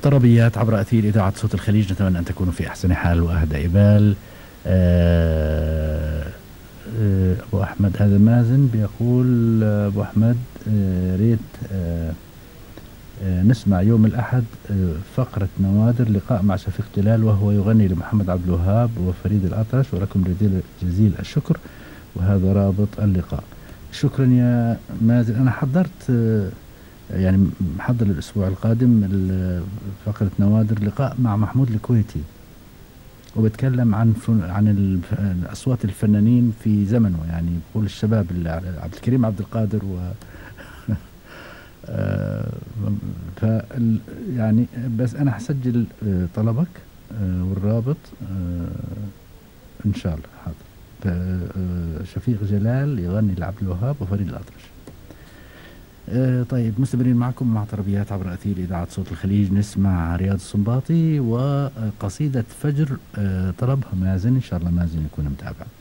طربيات عبر أثير إذاعة صوت الخليج، نتمنى أن تكونوا في أحسن حال وأهدى إبال. أبو أحمد هذا مازن بيقول أبو أحمد ريت نسمع يوم الأحد فقرة نوادر لقاء مع شفيق جلال وهو يغني لمحمد عبد الوهاب وفريد الأطرش، ولكم جزيل الشكر، وهذا رابط اللقاء. شكرا يا مازن. أنا حضرت يعني محضر الأسبوع القادم فقرة نوادر لقاء مع محمود الكويتي، وبتكلم عن أصوات الفنانين في زمنه، يعني بقول الشباب عبد الكريم عبد القادر و ف يعني بس أنا حسجل طلبك والرابط إن شاء الله. حاضر. شفيق جلال يغني لعبد الوهاب وفريد الأطرش. طيب مستمرين معكم مع طربيات عبر أثير إذاعة صوت الخليج. نسمع رياض السنباطي وقصيدة فجر طلبها مازن، إن شاء الله مازن يكون متابع.